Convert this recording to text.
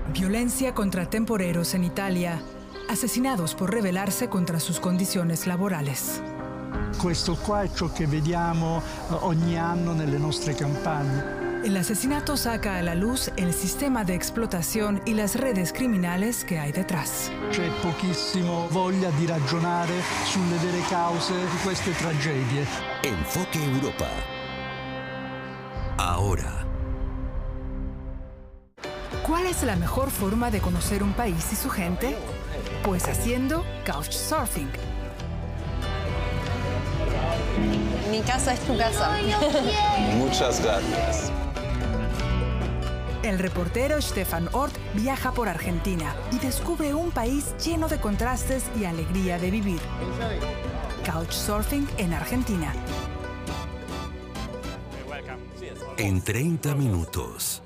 Violencia contra temporeros en Italia, asesinados por rebelarse contra sus condiciones laborales. Questo qua è ciò che vediamo ogni anno nelle nostre campagne. El asesinato saca a la luz el sistema de explotación y las redes criminales que hay detrás. C'è pochissimo voglia di ragionare sulle vere cause di queste tragedie. Enfoque Europa. Ahora. ¿Cuál es la mejor forma de conocer un país y su gente? Pues haciendo couchsurfing. Mi casa es tu casa. Muchas gracias. El reportero Stefan Ort viaja por Argentina y descubre un país lleno de contrastes y alegría de vivir. Couchsurfing en Argentina. En 30 minutos.